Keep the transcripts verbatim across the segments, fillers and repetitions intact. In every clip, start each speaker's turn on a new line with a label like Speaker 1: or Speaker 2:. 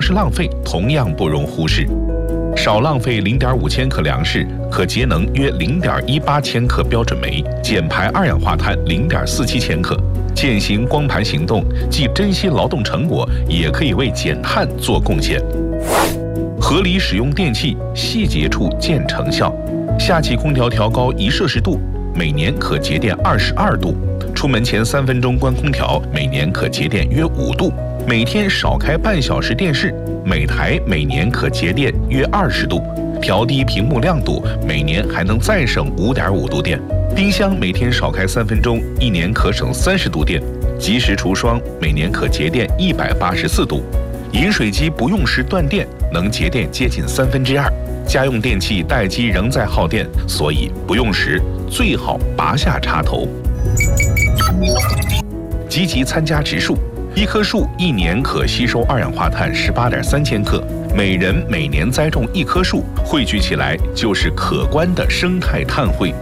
Speaker 1: 食浪费同样不容忽视。少浪费 零点五千克粮食，可节能约 零点一八千克标准煤，减排二氧化碳 零点四七千克。践行光盘行动，既珍惜劳动成果，也可以为减碳做贡献。合理使用电器，细节处见成效。夏季空调调高一摄氏度，每年可节电二十二度。出门前三分钟关空调，每年可节电约五度。每天少开半小时电视，每台每年可节电约二十度。调低屏幕亮度，每年还能再省 五点五度电。冰箱每天少开三分钟，一年可省三十度电。及时除霜，每年可节电一百八十四度。饮水机不用时断电，能节电接近三分之二。家用电器待机仍在耗电，所以不用时最好拔下插头。积极参加植树，一棵树一年可吸收二氧化碳 十八点三千克，每人每年栽种一棵树，汇聚起来就是可观的生态碳汇。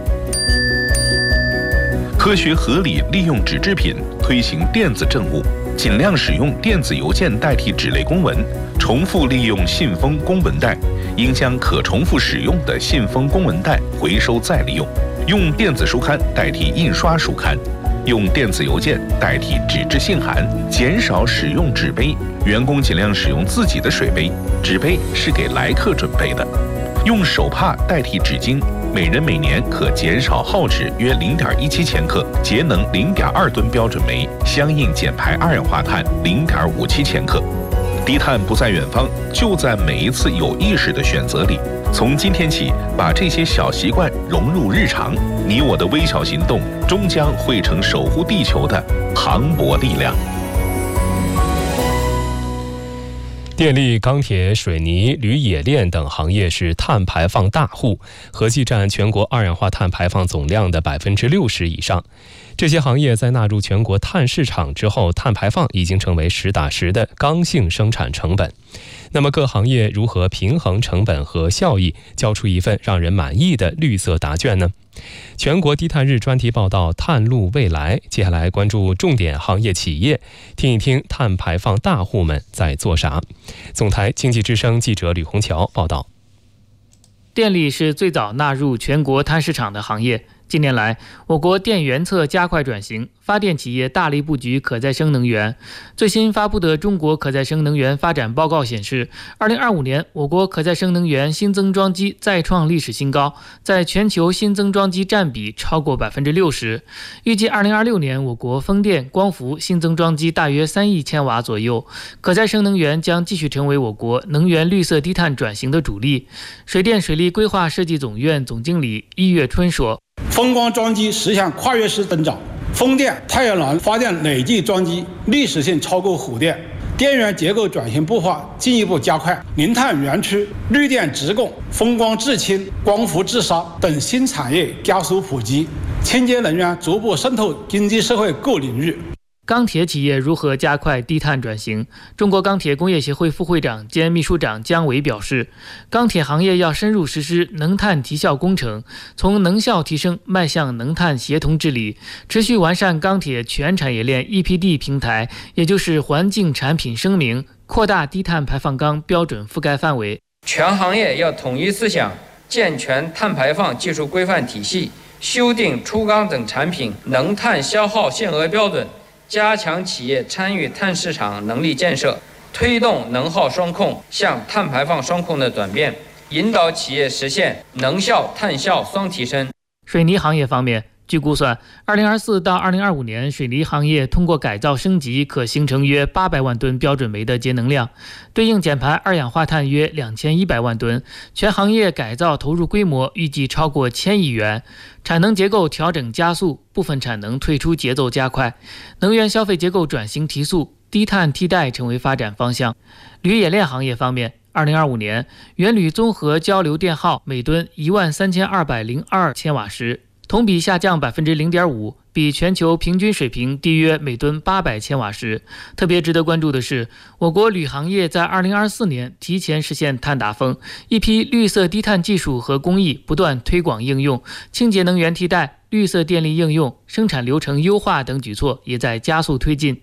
Speaker 1: 科学合理利用纸制品，推行电子政务，尽量使用电子邮件代替纸类公文，重复利用信封公文袋，应将可重复使用的信封公文袋回收再利用，用电子书刊代替印刷书刊，用电子邮件代替纸质信函，减少使用纸杯，员工尽量使用自己的水杯，纸杯是给来客准备的。用手帕代替纸巾，每人每年可减少耗纸约 零点一七千克，节能 零点二吨标准煤，相应减排二氧化碳 零点五七千克。低碳不在远方，就在每一次有意识的选择里。从今天起，把这些小习惯融入日常，你我的微小行动终将汇成守护地球的磅礴力量。
Speaker 2: 电力、钢铁、水泥、铝冶炼等行业是碳排放大户，合计占全国二氧化碳排放总量的百分之六十以上。这些行业在纳入全国碳市场之后，碳排放已经成为实打实的刚性生产成本。那么各行业如何平衡成本和效益，交出一份让人满意的绿色答卷呢？全国低碳日专题报道碳路未来，接下来关注重点行业企业，听一听碳排放大户们在做啥。总台经济之声记者吕红桥报道。
Speaker 3: 电力是最早纳入全国碳市场的行业。近年来，我国电源侧加快转型，发电企业大力布局可再生能源。最新发布的《中国可再生能源发展报告》显示，二零二五年我国可再生能源新增装机再创历史新高，在全球新增装机占比超过 百分之六十。预计二零二六年我国风电、光伏新增装机大约三亿千瓦左右，可再生能源将继续成为我国能源绿色低碳转型的主力。水电水利规划设计总院总经理易月春说，
Speaker 4: 风光装机实现跨越式增长，风电、太阳能发电累计装机历史性超过火电，电源结构转型步伐进一步加快，零碳园区、绿电直供、风光制氢、光伏制纱等新产业加速普及，清洁能源逐步渗透经济社会各领域。
Speaker 3: 钢铁企业如何加快低碳转型？中国钢铁工业协会副会长兼秘书长姜伟表示，钢铁行业要深入实施能碳提效工程，从能效提升迈向能碳协同治理，持续完善钢铁全产业链 E P D 平台，也就是环境产品声明，扩大低碳排放钢标准覆盖范围。
Speaker 5: 全行业要统一思想，健全碳排放技术规范体系，修订粗钢等产品能碳消耗限额标准，加强企业参与碳市场能力建设，推动能耗双控向碳排放双控的转变，引导企业实现能效碳效双提升。
Speaker 3: 水泥行业方面，据估算，二零二四到二零二五年，水泥行业通过改造升级，可形成约八百万吨标准煤的节能量，对应减排二氧化碳约两千一百万吨。全行业改造投入规模预计超过千亿元，产能结构调整加速，部分产能退出节奏加快，能源消费结构转型提速，低碳替代成为发展方向。铝冶炼行业方面，二零二五年，原铝综合交流电耗每吨一万三千二百零二千瓦时，同比下降 百分之零点五， 比全球平均水平低约每吨八百千瓦时。特别值得关注的是，我国铝行业在二零二四年提前实现碳达峰，一批绿色低碳技术和工艺不断推广应用，清洁能源替代、绿色电力应用、生产流程优化等举措也在加速推进。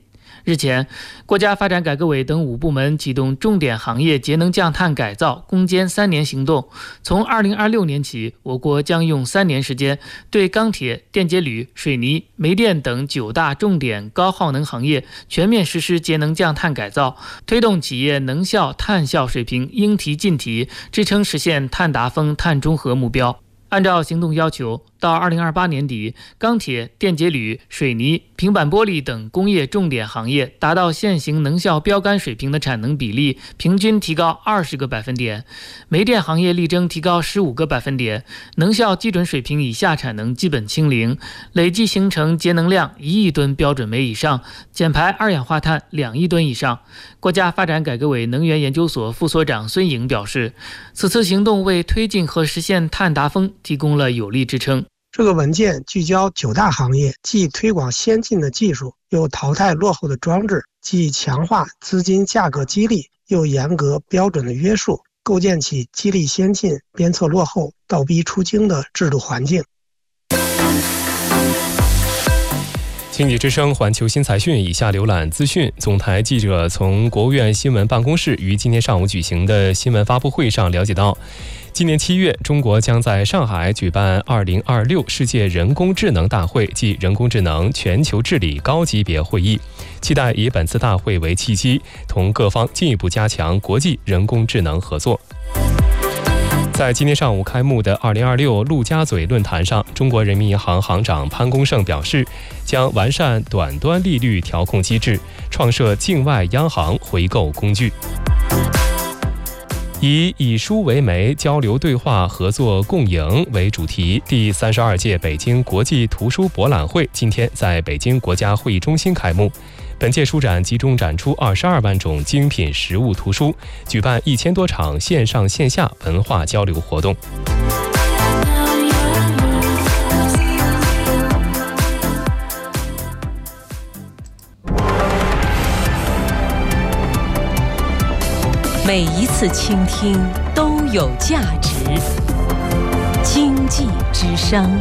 Speaker 3: 日前，国家发展改革委等五部门启动重点行业节能降碳改造攻坚三年行动。从二零二六年起，我国将用三年时间，对钢铁、电解铝、水泥、煤电等九大重点高耗能行业全面实施节能降碳改造，推动企业能效、碳效水平应提尽提，支撑实现碳达峰、碳中和目标。按照行动要求，到二零二八年底，钢铁、电解铝、水泥、平板玻璃等工业重点行业达到现行能效标杆水平的产能比例平均提高二十个百分点，煤电行业力争提高十五个百分点，能效基准水平以下产能基本清零，累计形成节能量一亿吨标准煤以上，减排二氧化碳两亿吨以上。国家发展改革委能源研究所副所长孙颖表示，此次行动为推进和实现碳达峰提供了有力支撑。
Speaker 6: 这个文件聚焦九大行业，既推广先进的技术，又淘汰落后的装置，既强化资金价格激励，又严格标准的约束，构建起激励先进、鞭策落后、倒逼出京的制度环境。
Speaker 2: 经济之声环球新财讯，以下浏览资讯。总台记者从国务院新闻办公室于今天上午举行的新闻发布会上了解到，今年七月，中国将在上海举办二零二六世界人工智能大会暨人工智能全球治理高级别会议，期待以本次大会为契机，同各方进一步加强国际人工智能合作。在今天上午开幕的二零二六陆家嘴论坛上，中国人民银行行长潘功胜表示，将完善短端利率调控机制，创设境外央行回购工具。以以书为媒，交流对话合作共赢为主题，第三十二届北京国际图书博览会今天在北京国家会议中心开幕。本届书展集中展出二十二万种精品实物图书，举办一千多场线上线下文化交流活动。
Speaker 7: 每一次倾听都有价值。经济之声。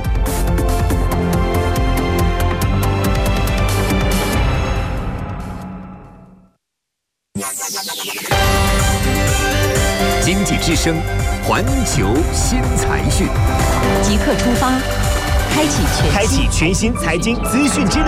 Speaker 8: 经济之声，环球新财讯，
Speaker 7: 即刻出发，开启全
Speaker 9: 开启全新财经资讯之旅。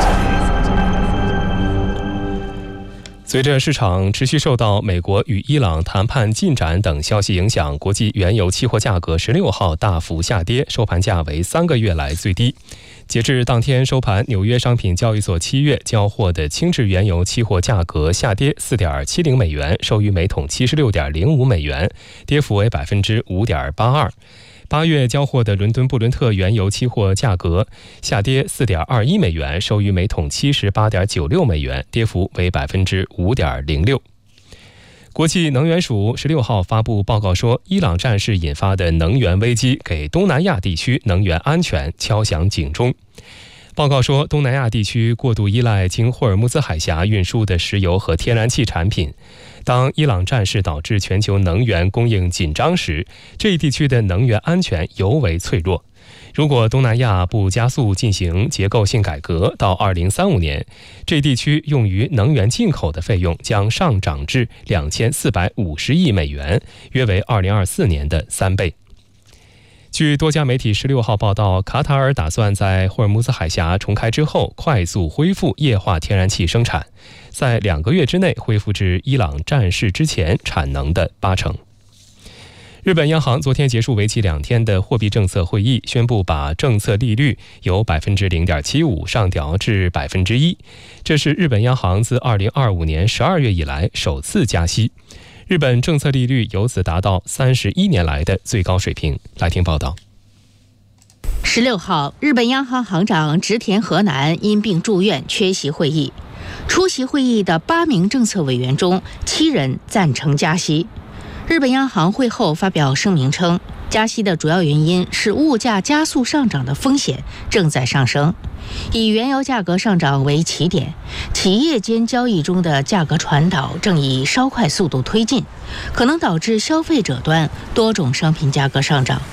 Speaker 2: 随着市场持续受到美国与伊朗谈判进展等消息影响，国际原油期货价格十六号大幅下跌，收盘价为三个月来最低。截至当天收盘，纽约商品交易所七月交货的轻质原油期货价格下跌 四点七零美元，收于每桶七十六点零五美元，跌幅为 百分之五点八二。八月交货的伦敦布伦特原油期货价格下跌 四点二一美元，收于每桶七十八点九六美元，跌幅为 百分之五点零六。国际能源署十六号发布报告说，伊朗战事引发的能源危机给东南亚地区能源安全敲响警钟。报告说，东南亚地区过度依赖经霍尔木兹海峡运输的石油和天然气产品。当伊朗战事导致全球能源供应紧张时，这一地区的能源安全尤为脆弱。如果东南亚不加速进行结构性改革，到二零三五年，这一地区用于能源进口的费用将上涨至两千四百五十亿美元，约为二零二四年的三倍。据多家媒体十六号报道，卡塔尔打算在霍尔木兹海峡重开之后，快速恢复液化天然气生产，在两个月之内恢复至伊朗战事之前产能的八成。日本央行昨天结束为期两天的货币政策会议，宣布把政策利率由 百分之零点七五 上调至 百分之一， 这是日本央行自二零二五年十二月以来首次加息。日本政策利率由此达到三十一年来的最高水平。来听报道。
Speaker 10: 十六号，日本央行行长植田和男因病住院缺席会议。出席会议的八名政策委员中，七人赞成加息。日本央行会后发表声明称，加息的主要原因是物价加速上涨的风险正在上升。以原油价格上涨为起点，企业间交易中的价格传导正以稍快速度推进，可能导致消费者端多种商品价格上涨。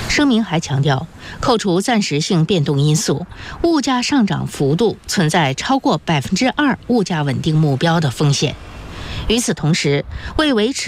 Speaker 10: 声明还强调，扣除暂时性变动因素，物价上涨幅度存在超过百分之二物价稳定目标的风险。与此同时，为维持